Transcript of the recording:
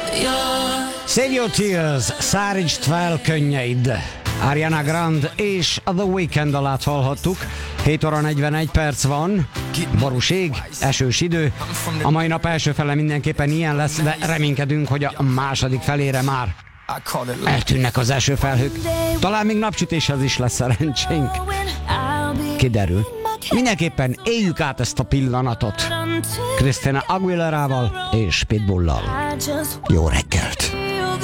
Save Your Tears, szárítsd fel könnyeid. Ariana Grande és The Weeknd alát hallhattuk. 7 óra 41 perc van, borús ég, esős idő. A mai nap első fele mindenképpen ilyen lesz, de reménykedünk, hogy a második felére már eltűnnek az esőfelhők. Talán még napsütéshez is lesz szerencsénk. Kiderül. Mindenképpen éljük át ezt a pillanatot. Christina Aguilerával és Pitbullal. Jó reggelt!